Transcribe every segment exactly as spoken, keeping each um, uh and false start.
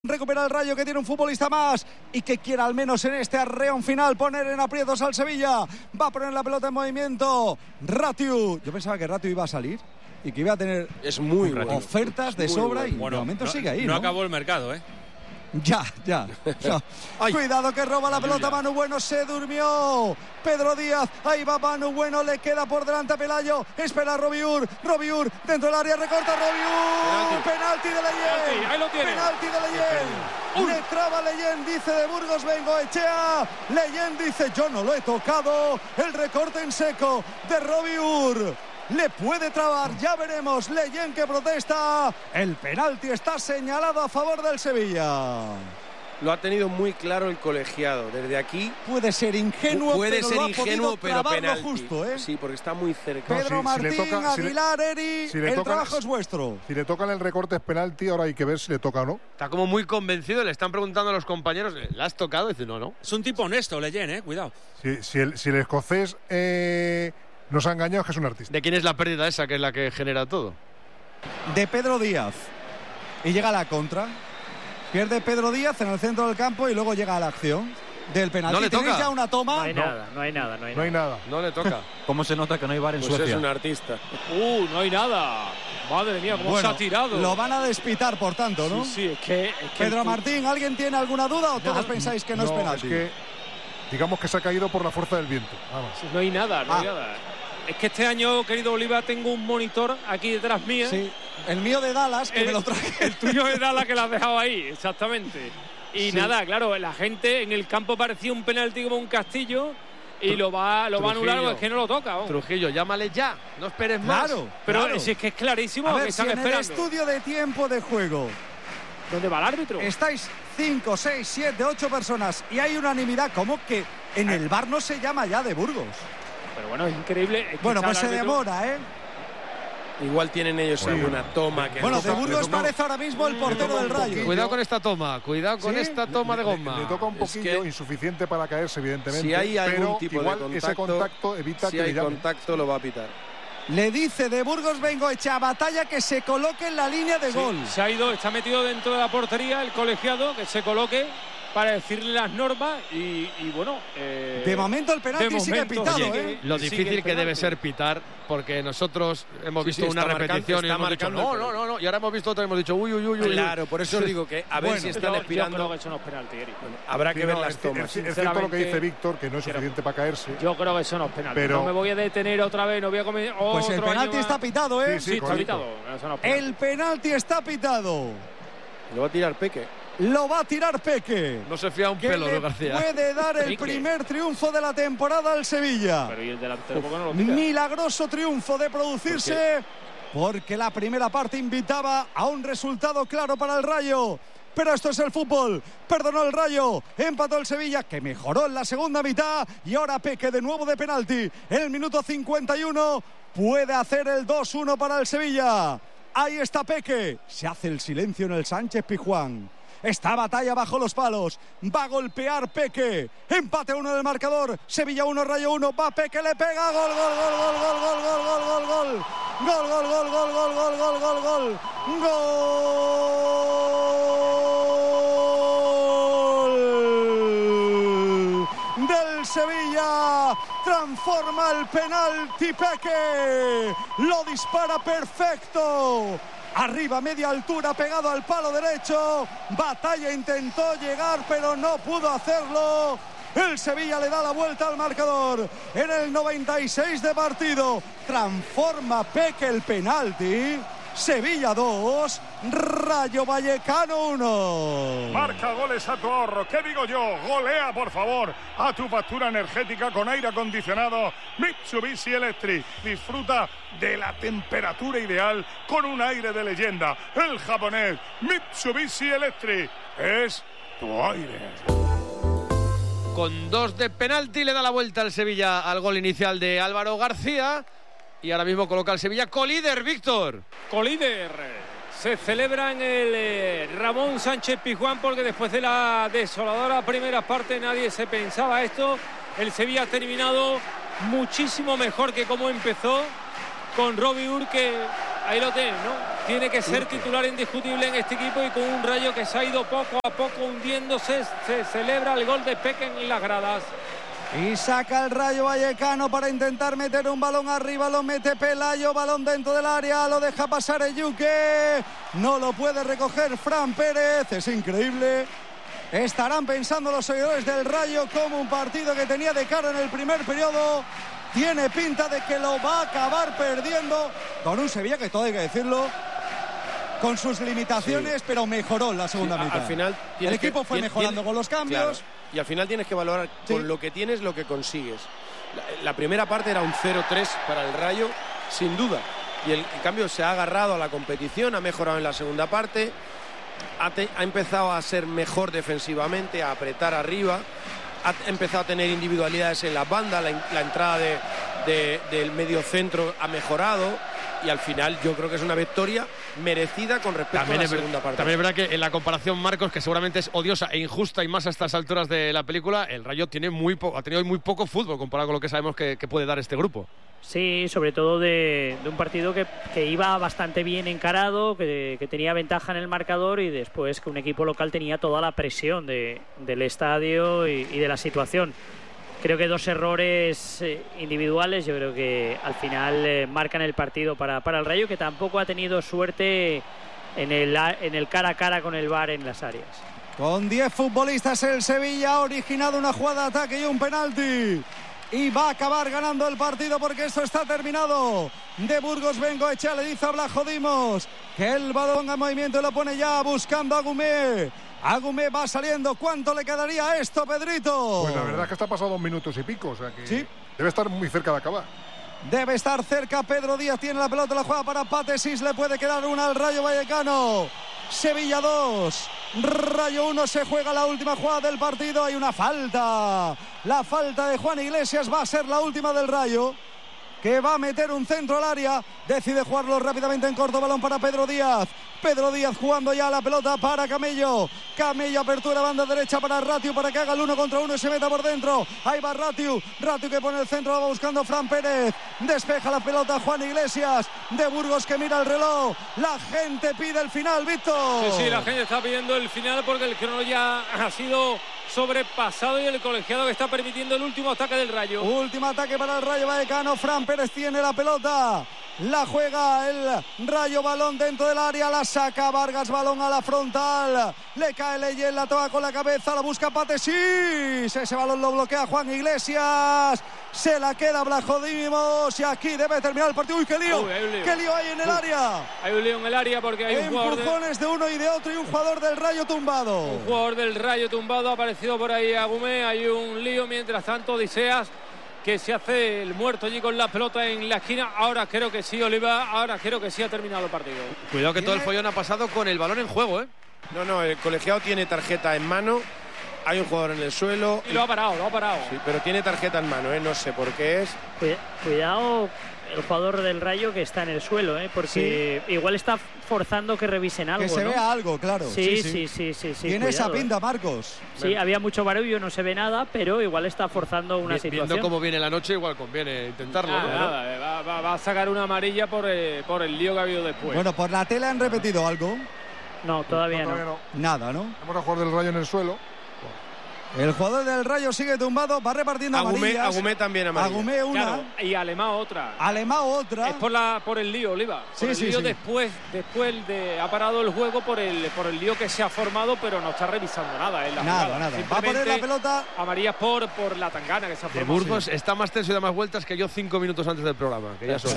Recupera el Rayo, que tiene un futbolista más y que quiere al menos en este arreón final poner en aprietos al Sevilla. Va a poner la pelota en movimiento Ratiu. Yo pensaba que Ratiu iba a salir y que iba a tener es muy ofertas de sobra y bueno, de momento no, sigue ahí, no ¿no? acabó el mercado, ¿eh? Ya, ya. ya. Cuidado que roba la pelota Manu Bueno, se durmió Pedro Díaz, ahí va Manu Bueno, le queda por delante a Pelayo, espera a Robiur, Robiur dentro del área, recorta Robiur, penalti, penalti de Leyen, ahí lo tiene, penalti de Leyen, le traba Leyen, dice de Burgos Bengoechea, Leyen dice yo no lo he tocado, el recorte en seco de Robiur. Le puede trabar, ya veremos. Leyen que protesta. El penalti está señalado a favor del Sevilla. Lo ha tenido muy claro el colegiado. Desde aquí puede ser ingenuo, puede pero ser lo ha ingenuo, pero penalti. Justo, ¿eh? Sí, porque está muy cerca. Pedro no, si, Martín, si le toca, Aguilar, si le, Eri, si le el tocan, trabajo es vuestro. Si le tocan el recorte es penalti, ahora hay que ver si le toca o no. Está como muy convencido, le están preguntando a los compañeros, ¿le has tocado? Y dice, no, no. Es un tipo honesto, Leyen, eh, cuidado. Si, si, el, si el escocés eh, nos ha engañado, es que es un artista. ¿De quién es la pérdida esa, que es la que genera todo? De Pedro Díaz. Y llega la contra. Pierde Pedro Díaz en el centro del campo y luego llega a la acción del penalti. No le toca. ¿Tenéis ya una toma? No hay no. nada, no hay nada, no hay No nada. hay nada. No le toca. ¿Cómo se nota que no hay bar en Pues Suecia? es un artista. Uh, no hay nada. Madre mía, cómo Bueno, se ha tirado. lo van a despitar, por tanto, ¿no? Sí, sí, es que... Es que Pedro el... Martín, ¿alguien tiene alguna duda o todos pensáis que no, es penalti? Es que, digamos que se ha caído por la fuerza del viento. Vamos. No hay nada, no Ah. hay nada. Es que este año, querido Oliva, tengo un monitor aquí detrás mía. Sí, el mío de Dallas, que el, me lo traje. El tuyo de Dallas, que lo has dejado ahí, exactamente. Y Sí. nada, claro, la gente en el campo parecía un penalti como un castillo y lo va, lo va a anular, Trujillo. es que no lo toca. Vamos. Trujillo, llámale ya, no esperes más. Claro, Pero claro. si es que es clarísimo A que ver, si están en el esperando. estudio de tiempo de juego ¿Dónde va el árbitro? estáis cinco, seis, siete, ocho personas y hay unanimidad, como que en el bar no se llama ya de Burgos. Pero bueno, es increíble. Es que Bueno, está pues el se árbitro- demora, ¿eh? Igual tienen ellos alguna toma que Bueno, no de toca. Burgos toca- parece ahora mismo el portero toca del un Rayo. poquillo. Cuidado con esta toma, cuidado con ¿Sí? esta toma de Le- goma. Le, le toca un Es poquillo, que- insuficiente para caerse, evidentemente. Si hay algún pero tipo igual de contacto, ese contacto evita si que hay le llamen. contacto lo va a pitar. Le dice de Burgos Bengoechea, batalla que se coloque en la línea de Sí, gol. se ha ido, está metido dentro de la portería el colegiado, que se coloque para decirle las normas y, y bueno... Eh, De momento el penalti de sigue momento pitado, sigue- ¿eh? Lo sigue difícil el que debe penalti. ser pitar, porque nosotros hemos Sí, visto sí, una está marcando- repetición y está hemos dicho, marcando no, el no, penalti. no, no, y ahora hemos visto otra y hemos dicho, uy, uy, uy, uy. Claro, por eso os digo que a ver Bueno, si Yo, están yo expirando. creo que eso no es penalti, Eric. Habrá Sí, que ver no, las es, tomas. es- es cierto lo que dice Sinceramente, Víctor, que no es suficiente para caerse. Yo creo que eso no es penalti. Pero- No me voy a detener otra vez, no voy a comer Pues el otro penalti año más. está pitado, ¿eh? Sí, Sí, está correcto. pitado. Eso no es penalti. El penalti está pitado. Lo va a tirar Peque. Lo va a tirar Peque. No se fía un Que pelo, le ¿no, García? puede dar el Peque. primer triunfo de la temporada al Sevilla. Pero ¿y el delantero por qué no lo tira? Milagroso triunfo de producirse, porque la primera parte invitaba a un resultado claro para el Rayo. Pero esto es el fútbol. Perdonó el Rayo, empató el Sevilla, que mejoró en la segunda mitad. Y ahora Peque de nuevo de penalti. En el minuto cincuenta y uno puede hacer el dos uno para el Sevilla. Ahí está Peque. Se hace el silencio en el Sánchez Pizjuán. Esta batalla bajo los palos. Va a golpear Peque. Empate uno del marcador. Sevilla uno, Rayo uno. Va Peque, le pega. Gol, gol, gol, gol, gol, gol, gol, gol, gol, gol. Gol, gol, gol, gol, gol, gol, gol, gol, gol. Gol del Sevilla. Transforma el penalti Peque. Lo dispara perfecto. Arriba, media altura, pegado al palo derecho. Batalla intentó llegar, pero no pudo hacerlo. El Sevilla le da la vuelta al marcador. En el noventa y seis de partido, transforma Peque el penalti. Sevilla dos, Rayo Vallecano uno. Marca goles a tu ahorro. ¿Qué digo yo? Golea, por favor, a tu factura energética con aire acondicionado Mitsubishi Electric. Disfruta de la temperatura ideal con un aire de leyenda. El japonés Mitsubishi Electric es tu aire. Con dos de penalti le da la vuelta al Sevilla al gol inicial de Álvaro García. Y ahora mismo coloca al Sevilla colíder, Víctor. Colíder. Se celebra en el eh, Ramón Sánchez Pizjuán porque después de la desoladora primera parte nadie se pensaba esto. El Sevilla ha terminado muchísimo mejor que como empezó, con Robiur, que ahí lo tienen, ¿no? tiene que ser titular indiscutible en este equipo, y con un Rayo que se ha ido poco a poco hundiéndose, se celebra el gol de Peque en las gradas. Y saca el Rayo Vallecano para intentar meter un balón arriba, lo mete Pelayo, balón dentro del área, lo deja pasar Eyuke, no lo puede recoger Fran Pérez, es increíble. Estarán pensando los seguidores del Rayo como un partido que tenía de cara en el primer periodo tiene pinta de que lo va a acabar perdiendo, con un Sevilla que, todo hay que decirlo, con sus limitaciones, sí, pero mejoró en la segunda sí, mitad. Al final el equipo que, fue mejorando tiene, con los cambios. Claro. Y al final tienes que valorar sí. con lo que tienes, lo que consigues. La, la primera parte era un cero tres para el Rayo, sin duda. Y el, en cambio se ha agarrado a la competición, ha mejorado en la segunda parte, ha, te, ha empezado a ser mejor defensivamente, a apretar arriba, ha empezado a tener individualidades en las bandas, la, la entrada de, de, del medio centro ha mejorado. Y al final yo creo que es una victoria merecida con respecto también a la segunda parte. También es verdad que en la comparación, Marcos, que seguramente es odiosa e injusta y más a estas alturas de la película, el Rayo tiene muy po- ha tenido muy poco fútbol comparado con lo que sabemos que, que puede dar este grupo. Sí, sobre todo de, de un partido que, que iba bastante bien encarado, que, que tenía ventaja en el marcador, y después que un equipo local tenía toda la presión de, del estadio y, y de la situación. Creo que dos errores eh, individuales, yo creo que al final eh, marcan el partido para, para el Rayo, que tampoco ha tenido suerte en el, en el cara a cara con el V A R en las áreas. Con diez futbolistas el Sevilla ha originado una jugada de ataque y un penalti. Y va a acabar ganando el partido porque esto está terminado. De Burgos Bengoechea le dice a Blajo Dimos que el balón en movimiento y lo pone ya buscando a Gumé. Agumé va saliendo. ¿Cuánto le quedaría a esto, Pedrito? Pues la verdad es que está pasado dos minutos y pico, o sea que sí, debe estar muy cerca de acabar. Debe estar cerca. Pedro Díaz tiene la pelota, la juega para Patesis, le puede quedar una al Rayo Vallecano. Sevilla dos, Rayo uno. Se juega la última jugada del partido. Hay una falta, la falta de Juan Iglesias va a ser la última del Rayo, que va a meter un centro al área. Decide jugarlo rápidamente en corto, balón para Pedro Díaz. Pedro Díaz jugando ya la pelota para Camello. Camello, apertura banda derecha para Ratiu para que haga el uno contra uno y se meta por dentro. Ahí va Ratiu. Ratiu que pone el centro, va buscando Fran Pérez. Despeja la pelota Juan Iglesias. De Burgos que mira el reloj. La gente pide el final, Víctor. Sí, sí, la gente está pidiendo el final porque el crono ya ha sido sobrepasado y el colegiado que está permitiendo el último ataque del Rayo. Último ataque para el Rayo Vallecano. Fran Pérez tiene la pelota. La juega el Rayo, balón dentro del área, la saca Vargas, balón a la frontal, le cae Leyen, la toca con la cabeza, la busca Patesis, ese balón lo bloquea Juan Iglesias, se la queda Blajodimos y aquí debe terminar el partido. ¡Uy, qué lío! Uy, lío. ¡Qué lío hay en el Uy. área! Hay un lío en el área porque hay un jugador empujones de... de uno y de otro y un jugador del Rayo tumbado. Un jugador del Rayo tumbado, ha aparecido por ahí Agumé, hay un lío, mientras tanto Odiseas, que se hace el muerto allí con la pelota en la esquina. Ahora creo que sí, Oliva, ahora creo que sí ha terminado el partido. Cuidado que todo el follón ha pasado con el balón en juego, ¿eh? No, no, el colegiado tiene tarjeta en mano, hay un jugador en el suelo. Y lo ha parado, lo ha parado. Sí, pero tiene tarjeta en mano, ¿eh? No sé por qué es. Cuidado el jugador del Rayo que está en el suelo, ¿eh? Porque sí, igual está forzando que revisen algo, que se ¿no? vea algo, claro. Sí, sí, sí, sí, sí, sí. Tiene cuidado, esa pinta, ¿eh? Marcos. Sí, bueno, había mucho barullo, no se ve nada, pero igual está forzando una Vi, situación. Viendo cómo viene la noche, igual conviene intentarlo, nada, ¿no? Nada, va, va, va a sacar una amarilla por, eh, por el lío que ha habido después. Bueno, por la tele han repetido algo. No, todavía no. Todavía no. no. Nada, ¿no? Vamos a jugar del Rayo en el suelo. El jugador del Rayo sigue tumbado, va repartiendo Agumé, amarillas. Agumé también amarilla. Agumé una. Claro, y Alemán otra. Alemán otra. Es por, la, por el lío, Oliva. Por sí, el sí, lío sí. después, después de, ha parado el juego por el, por el lío que se ha formado, pero no está revisando nada. En la nada, jugada. nada. Va a poner la pelota. Amarillas por, por la tangana que se ha De formado. Burgos sí. Está más tenso y da más vueltas que yo cinco minutos antes del programa, que ya son.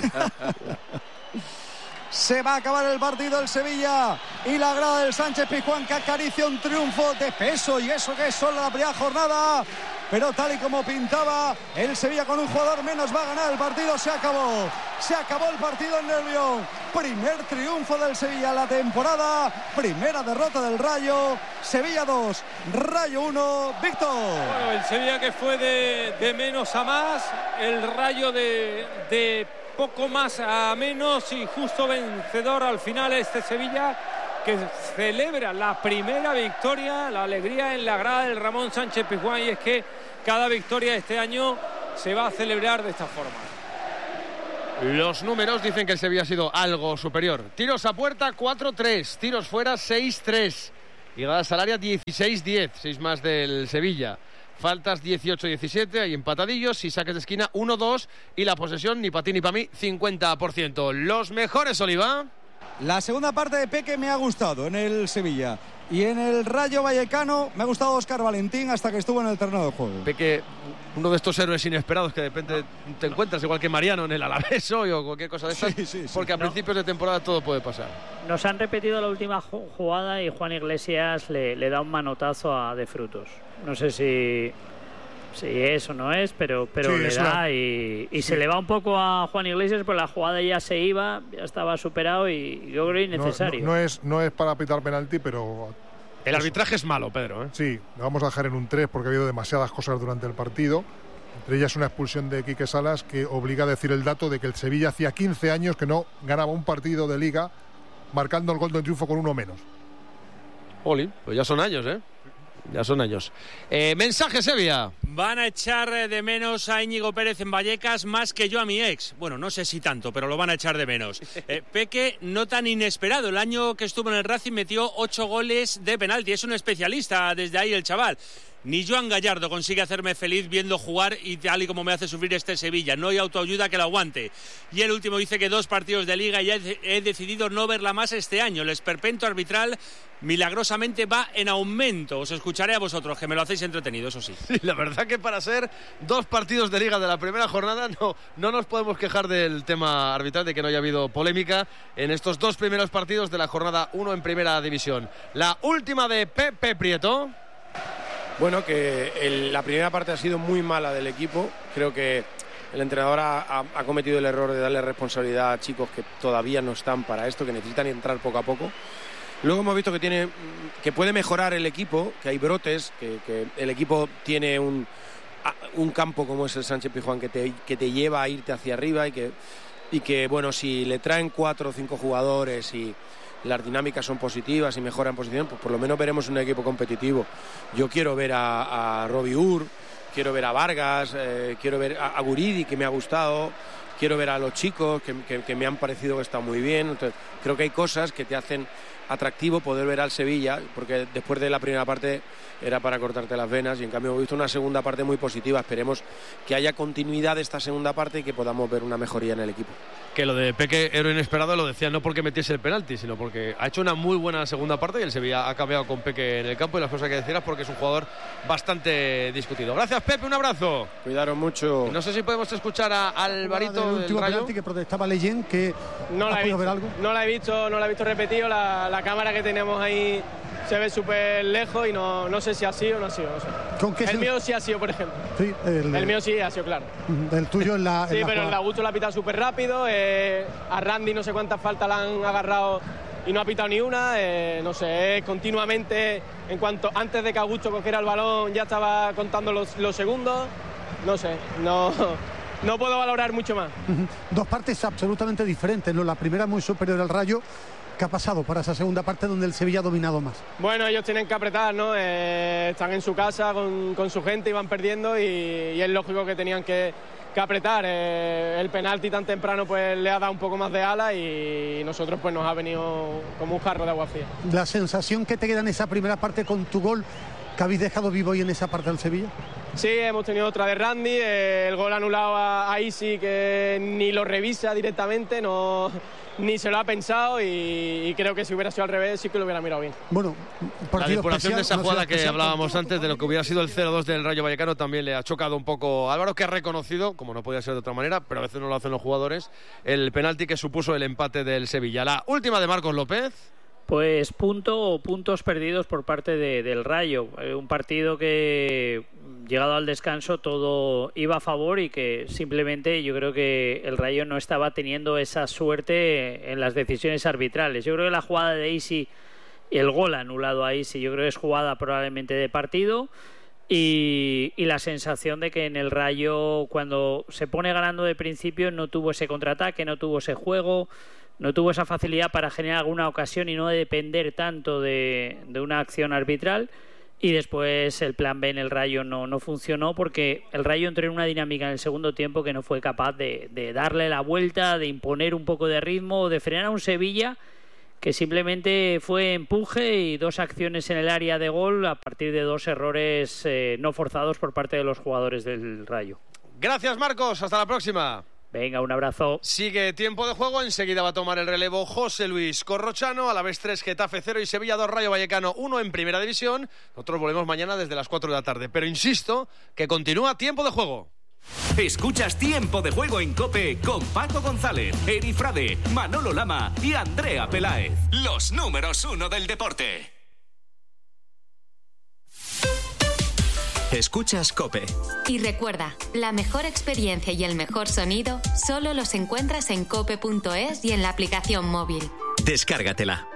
Se va a acabar el partido el Sevilla y la grada del Sánchez Pizjuán que acaricia un triunfo de peso, y eso que es solo la primera jornada, pero tal y como pintaba el Sevilla con un jugador menos va a ganar el partido. Se acabó, se acabó el partido en Nervión. Primer triunfo del Sevilla en la temporada, primera derrota del Rayo. Sevilla dos, Rayo uno. Víctor. Bueno, el Sevilla que fue de, de menos a más, el Rayo de, de poco más a menos y justo vencedor al final este Sevilla, que celebra la primera victoria, la alegría en la grada del Ramón Sánchez Pizjuán, y es que cada victoria este año se va a celebrar de esta forma. Los números dicen que el Sevilla ha sido algo superior. Tiros a puerta cuatro tres, tiros fuera seis tres, llegadas al área dieciséis diez, seis más del Sevilla. Faltas dieciocho diecisiete, hay empatadillos y saques de esquina uno dos, y la posesión ni para ti ni para mí cincuenta por ciento. Los mejores, Oliva. La segunda parte de Peque me ha gustado en el Sevilla. Y en el Rayo Vallecano me ha gustado Óscar Valentín hasta que estuvo en el terreno de juego. Peque, uno de estos héroes inesperados que de repente te encuentras, igual que Mariano en el Alavés hoy o cualquier cosa de esas, sí, sí, sí. Porque a no. principios de temporada todo puede pasar. Nos han repetido la última jugada y Juan Iglesias le, le da un manotazo a De Frutos. No sé si... Sí, eso no es, pero, pero sí, le da la... y, y sí. se le va un poco a Juan Iglesias, pero la jugada ya se iba, ya estaba superado y yo creo innecesario. No, no, no, es, no es para pitar penalti, pero... El arbitraje es malo, Pedro, ¿eh? Sí, le vamos a dejar en un tres porque ha habido demasiadas cosas durante el partido. Entre ellas una expulsión de Quique Salas que obliga a decir el dato de que el Sevilla hacía quince años que no ganaba un partido de Liga marcando el gol de triunfo con uno menos. Oli, pues ya son años, ¿eh? Ya son años. Eh, mensaje, Sevilla. Van a echar de menos a Íñigo Pérez en Vallecas más que yo a mi ex. Bueno, no sé si tanto, pero lo van a echar de menos. Eh, Peque, no tan inesperado. El año que estuvo en el Racing metió ocho goles de penalti. Es un especialista desde ahí el chaval. Ni Joan Gallardo consigue hacerme feliz viendo jugar y tal y como me hace sufrir este Sevilla. No hay autoayuda que lo aguante. Y el último dice que dos partidos de Liga y he, he decidido no verla más este año. El esperpento arbitral milagrosamente va en aumento. Os escucharé a vosotros, que me lo hacéis entretenido, eso sí. Sí, la verdad que para ser dos partidos de Liga de la primera jornada no, no nos podemos quejar del tema arbitral, de que no haya habido polémica en estos dos primeros partidos de la jornada uno en Primera División. La última de Pepe Prieto. Bueno, que el, la primera parte ha sido muy mala del equipo. Creo que el entrenador ha, ha cometido el error de darle responsabilidad a chicos que todavía no están para esto, que necesitan entrar poco a poco. Luego hemos visto que tiene que puede mejorar el equipo, que hay brotes, que, que el equipo tiene un, un campo como es el Sánchez Pizjuán que te, que te lleva a irte hacia arriba y que, y que, bueno, si le traen cuatro o cinco jugadores y las dinámicas son positivas y mejoran posición, pues por lo menos veremos un equipo competitivo. Yo quiero ver a, a Robbie Ur, quiero ver a Vargas, eh, quiero ver a, a Guridi, que me ha gustado, quiero ver a los chicos que, que, que me han parecido que están muy bien. Entonces, creo que hay cosas que te hacen atractivo poder ver al Sevilla, porque después de la primera parte era para cortarte las venas y en cambio hemos visto una segunda parte muy positiva. Esperemos que haya continuidad de esta segunda parte y que podamos ver una mejoría en el equipo. Que lo de Peque era inesperado, lo decía no porque metiese el penalti, sino porque ha hecho una muy buena segunda parte y el Sevilla ha cambiado con Peque en el campo, y las cosas que decías porque es un jugador bastante discutido. Gracias, Pepe, un abrazo. Cuidaros mucho. No sé si podemos escuchar a Alvarito del último Rayo. penalti que protestaba Leyen, que no la he visto, ver algo. No la he visto, no la he visto repetido. La, la cámara que tenemos ahí se ve súper lejos y no, no sé si ha sido o no ha sido. No sé. ¿Con qué el se... mío sí ha sido, por ejemplo. Sí, el, el mío sí ha sido, claro. El tuyo en la. Sí, en la pero jugada. el Augusto la ha pitado súper rápido. Eh, a Randy no sé cuántas faltas la han agarrado y no ha pitado ni una. Eh, no sé, continuamente, en cuanto antes de que Augusto cogiera el balón, ya estaba contando los, los segundos. No sé, no. No puedo valorar mucho más. Dos partes absolutamente diferentes, ¿no? La primera muy superior al Rayo. ¿Qué ha pasado para esa segunda parte donde el Sevilla ha dominado más? Bueno, ellos tienen que apretar, ¿no? Eh, están en su casa con, con su gente y van perdiendo y, y es lógico que tenían que, que apretar. Eh, el penalti tan temprano pues le ha dado un poco más de ala y nosotros pues nos ha venido como un jarro de agua fría. La sensación que te queda en esa primera parte con tu gol, que habéis dejado vivo hoy en esa parte del Sevilla. Sí, hemos tenido otra de Randy, eh, el gol anulado a, a Isi, que ni lo revisa directamente, no, ni se lo ha pensado y, y creo que si hubiera sido al revés sí que lo hubiera mirado bien. Bueno, la depuración de esa jugada que hablábamos antes de lo que hubiera sido el cero dos del Rayo Vallecano también le ha chocado un poco a Álvaro, que ha reconocido, como no podía ser de otra manera, pero a veces no lo hacen los jugadores, el penalti que supuso el empate del Sevilla. La última de Marcos López. Pues punto o puntos perdidos por parte de, del Rayo. Eh, un partido que, llegado al descanso, todo iba a favor y que simplemente yo creo que el Rayo no estaba teniendo esa suerte en las decisiones arbitrales. Yo creo que la jugada de Isi, el gol anulado a Isi, yo creo que es jugada probablemente de partido. Y, y la sensación de que en el Rayo, cuando se pone ganando de principio, no tuvo ese contraataque, no tuvo ese juego, no tuvo esa facilidad para generar alguna ocasión y no depender tanto de, de una acción arbitral. Y después el plan B en el Rayo no, no funcionó porque el Rayo entró en una dinámica en el segundo tiempo que no fue capaz de, de darle la vuelta, de imponer un poco de ritmo, de frenar a un Sevilla que simplemente fue empuje y dos acciones en el área de gol a partir de dos errores eh, no forzados por parte de los jugadores del Rayo. Gracias, Marcos. Hasta la próxima. Venga, un abrazo. Sigue tiempo de juego. Enseguida va a tomar el relevo José Luis Corrochano. Alavés tres, Getafe cero y Sevilla dos, Rayo Vallecano uno en Primera División. Nosotros volvemos mañana desde las cuatro de la tarde. Pero insisto que continúa tiempo de juego. Escuchas Tiempo de Juego en COPE con Paco González, Eri Frade, Manolo Lama y Andrea Peláez. Los números uno del deporte. Escuchas COPE. Y recuerda, la mejor experiencia y el mejor sonido solo los encuentras en cope punto es y en la aplicación móvil. Descárgatela.